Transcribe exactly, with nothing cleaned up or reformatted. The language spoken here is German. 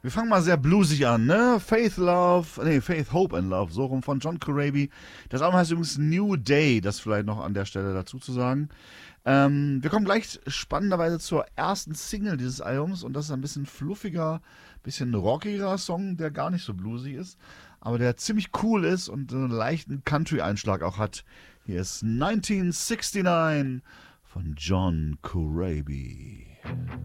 Wir fangen mal sehr bluesig an, ne? Faith, Love, nee, Faith, Hope and Love, so rum von John Corabi. Das Album heißt übrigens New Day, das vielleicht noch an der Stelle dazu zu sagen. Ähm, wir kommen gleich spannenderweise zur ersten Single dieses Albums und das ist ein bisschen fluffiger, bisschen rockiger Song, der gar nicht so bluesig ist, aber der ziemlich cool ist und einen leichten Country-Einschlag auch hat. Hier ist neunzehnhundertneunundsechzig von John Corabi.